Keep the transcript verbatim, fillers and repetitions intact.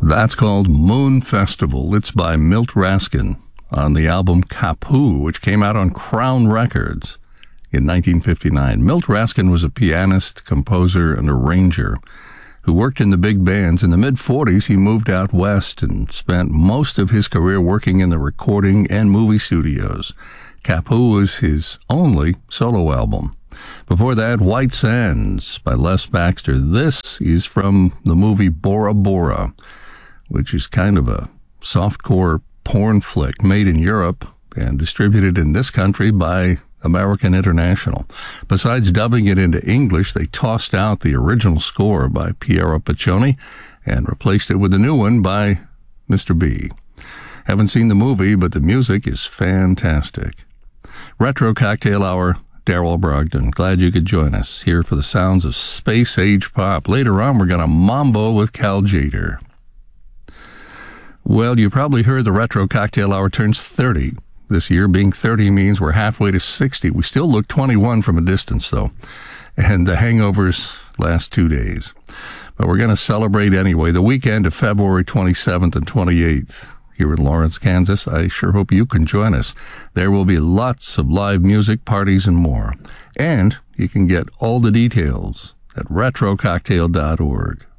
That's called Moon Festival. It's by Milt Raskin on the album Kapu, which came out on Crown Records in nineteen fifty-nine. Milt Raskin was a pianist, composer, and arranger who worked in the big bands. In the mid-forties, he moved out west and spent most of his career working in the recording and movie studios. Kapu was his only solo album. Before that, White Sands by Les Baxter. This is from the movie Bora Bora, which is kind of a softcore porn flick made in Europe and distributed in this country by American International. Besides dubbing it into English, they tossed out the original score by Piero Piccioni and replaced it with a new one by Mister B. Haven't seen the movie, but the music is fantastic. Retro Cocktail Hour, Daryl Brogdon. Glad you could join us here for the sounds of space age pop. Later on, we're going to mambo with Cal Jader. Well, you probably heard the Retro Cocktail Hour turns thirty this year. Being thirty means we're halfway to sixty. We still look twenty-one from a distance, though, and the hangovers last two days. But we're going to celebrate anyway. The weekend of February twenty-seventh and twenty-eighth here in Lawrence, Kansas. I sure hope you can join us. There will be lots of live music, parties, and more. And you can get all the details at retro cocktail dot org.